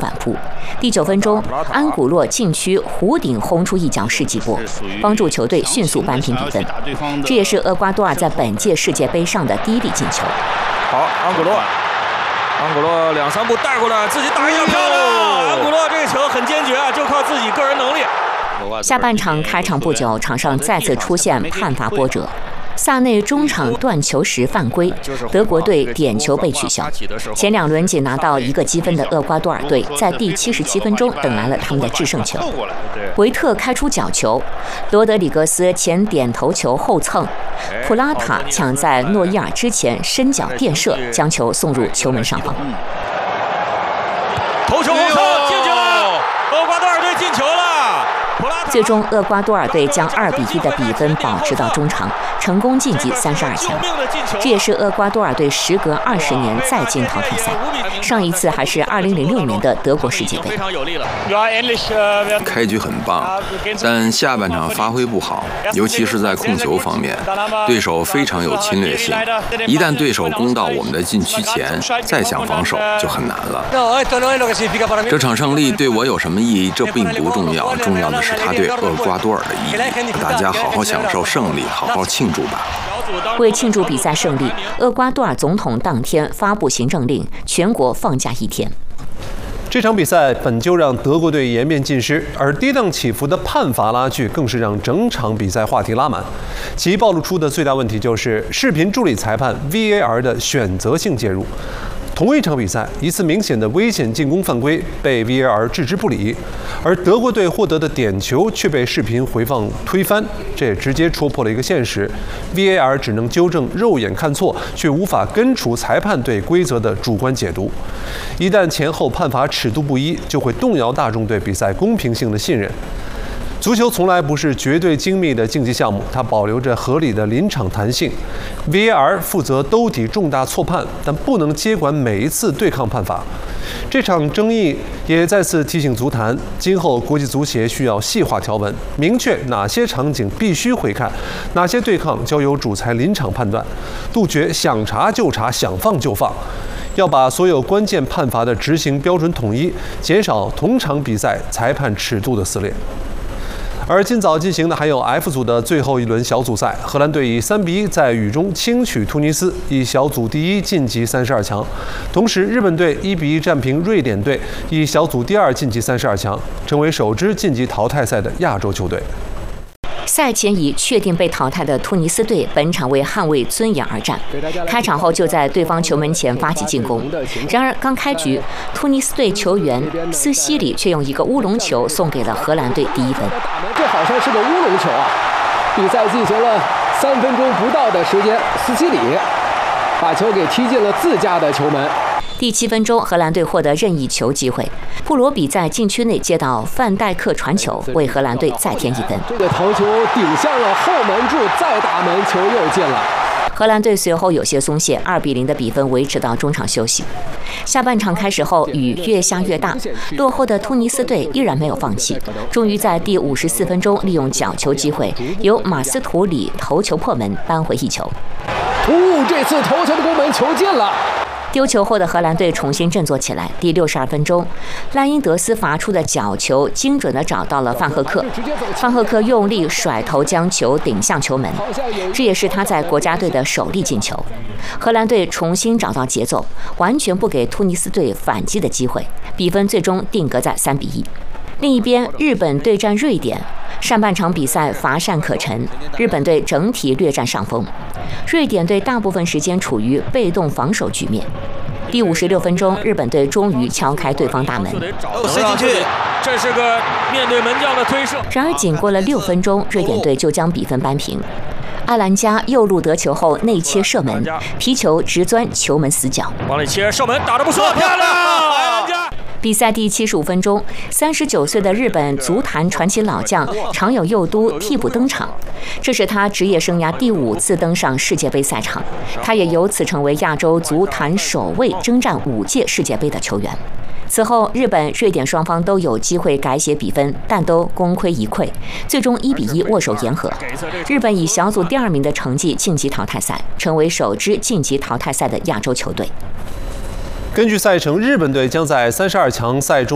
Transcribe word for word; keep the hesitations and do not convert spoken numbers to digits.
反扑。第九分钟，安古洛禁区弧顶轰出一脚世纪波，帮助球队迅速扳平比分。这也是厄瓜多尔在本届世界杯上的第一粒进球。 好，安古洛，安古洛两三步带过来，自己打一下漂亮！安古洛这个球很坚决啊，就靠自己个人能力。 下半场开场不久，场上再次出现判罚波折。萨内中场断球时犯规，德国队点球被取消。前两轮仅拿到一个积分的厄瓜多尔队，在第七十七分钟等来了他们的制胜球。维特开出角球，罗德里格斯前点头球后蹭，普拉塔抢在诺伊尔之前伸脚垫射，将球送入球门上方。 头球后蹭进去了，厄瓜多尔队进球了。 最终，厄瓜多尔队将二比一的比分保持到中场，成功晋级三十二强。这也是厄瓜多尔队时隔二十年再进淘汰赛，上一次还是二零零六年的德国世界杯。 开局很棒，但下半场发挥不好，尤其是在控球方面，对手非常有侵略性。一旦对手攻到我们的禁区前，再想防守就很难了。这场胜利对我有什么意义？这并不重要，重要的是他对厄瓜多尔的意义。大家好好享受胜利，好好庆祝吧。 为庆祝比赛胜利，厄瓜多尔总统当天发布行政令，全国放假一天。 这场比赛本就让德国队颜面尽失，而跌宕起伏的判罚拉锯更是让整场比赛话题拉满。其暴露出的最大问题就是视频助理裁判 V A R 的选择性介入。同一场比赛，一次明显的危险进攻犯规被 V A R 置之不理，而德国队获得的点球却被视频回放推翻，这也直接戳破了一个现实 ：V A R 只能纠正肉眼看错，却无法根除裁判对规则的主观解读。一旦前后判罚尺度不一，就会动摇大众对比赛公平性的信任。足球从来不是绝对精密的竞技项目，它保留着合理的临场弹性。V A R 负责兜底重大错判，但不能接管每一次对抗判罚。这场争议也再次提醒足坛，今后国际足协需要细化条文，明确哪些场景必须回看，哪些对抗交由主裁临场判断，杜绝想查就查、想放就放。要把所有关键判罚的执行标准统一，减少同场比赛裁判尺度的撕裂。而今早进行的还有 F 组的最后一轮小组赛，荷兰队以三比一在雨中轻取突尼斯，以小组第一晋级三十二强。同时，日本队一比一战平瑞典队，以小组第二晋级三十二强，成为首支晋级淘汰赛的亚洲球队。 赛前已确定被淘汰的突尼斯队，本场为捍卫尊严而战。开场后就在对方球门前发起进攻，然而刚开局，突尼斯队球员斯西里却用一个乌龙球送给了荷兰队第一分。 这好像是个乌龙球啊！比赛进行了三分钟不到的时间，斯西里把球给踢进了自家的球门。 第七分钟，荷兰队获得任意球机会，布罗比在禁区内接到范戴克传球，为荷兰队再添一分。 这个头球顶向了后门柱，再打门，球又进了。 荷兰队随后有些松懈，二比零的比分维持到中场休息。下半场开始后，雨越下越大，落后的突尼斯队依然没有放弃，终于在第五十四分钟利用角球机会，由马斯图里头球破门，扳回一球。 哦，这次头球的攻门球进了。 丢球后的荷兰队重新振作起来。第六十二分钟，拉因德斯罚出的角球精准地找到了范赫克，范赫克用力甩头将球顶向球门，这也是他在国家队的首粒进球。荷兰队重新找到节奏，完全不给突尼斯队反击的机会，比分最终定格在三比一。另一边，日本对战瑞典，上半场比赛乏善可陈，日本队整体略占上风，瑞典队大部分时间处于被动防守局面。第五十六分钟，日本队终于敲开对方大门， 塞进去，这是个面对门将的推射。 然而，仅过了六分钟，瑞典队就将比分扳平。阿兰加右路得球后内切射门，皮球直钻球门死角， 往里切射门，打得不错，漂亮！阿兰加。 比赛第七十五分钟，三十九岁的日本足坛传奇老将长友佑都替补登场，这是他职业生涯第五次登上世界杯赛场，他也由此成为亚洲足坛首位征战五届世界杯的球员。此后，日本、瑞典双方都有机会改写比分，但都功亏一篑，最终一比一握手言和。日本以小组第二名的成绩晋级淘汰赛，成为首支晋级淘汰赛的亚洲球队。 根据赛程，日本队将在三十二强赛中